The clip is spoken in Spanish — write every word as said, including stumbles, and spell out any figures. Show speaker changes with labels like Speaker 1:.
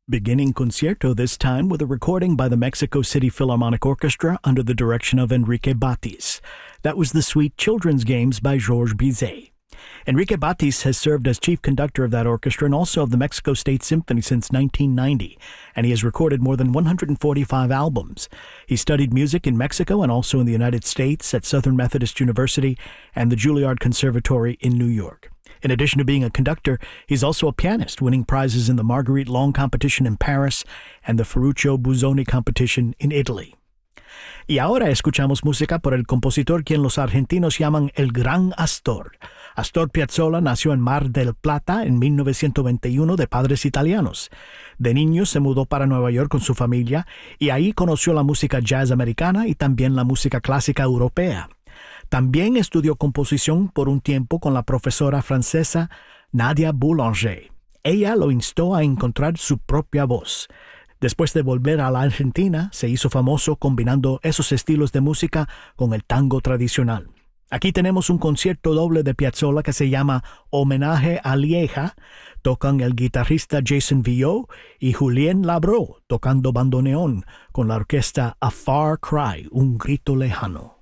Speaker 1: Beginning concierto this time with a recording by the Mexico City Philharmonic Orchestra under the direction of Enrique Batis. That was the Sweet Children's Games by Georges Bizet. Enrique Batis has served as chief conductor of that orchestra and also of the Mexico State Symphony since nineteen ninety, and he has recorded more than one hundred forty-five albums. He studied music in Mexico and also in the United States at Southern Methodist University and the Juilliard Conservatory in New York. In addition to being a conductor, he's also a pianist, winning prizes in the Marguerite Long competition in Paris and the Ferruccio Busoni competition in Italy. Y ahora escuchamos música por el compositor quien los argentinos llaman el Gran Astor. Astor Piazzolla nació en Mar del Plata en mil novecientos veintiuno de padres italianos. De niño se mudó para Nueva York con su familia y ahí conoció la música jazz americana y también la música clásica europea. También estudió composición por un tiempo con la profesora francesa Nadia Boulanger. Ella lo instó a encontrar su propia voz. Después de volver a la Argentina, se hizo famoso combinando esos estilos de música con el tango tradicional. Aquí tenemos un concierto doble de Piazzolla que se llama Homenaje a Lieja. Tocan el guitarrista Jason Villot y Julien Labro tocando bandoneón con la orquesta A Far Cry, un grito lejano.